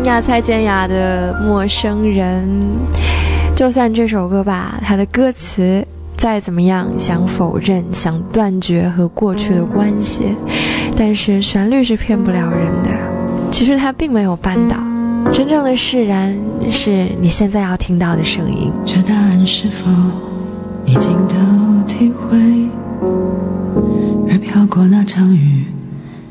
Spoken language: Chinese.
见牙才见牙的陌生人。就算这首歌吧，它的歌词再怎么样想否认、想断绝和过去的关系，但是旋律是骗不了人的。其实它并没有绊倒，真正的释然是你现在要听到的声音。 这答案是否已经都体会？而飘过那场雨，